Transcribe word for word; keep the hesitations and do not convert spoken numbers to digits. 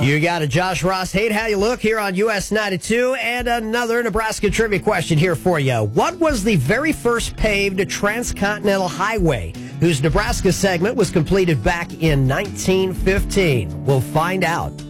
You got it, Josh Ross. Hate how you look here on U S ninety-two. And another Nebraska trivia question here for you. What was the very first paved transcontinental highway whose Nebraska segment was completed back in nineteen fifteen? We'll find out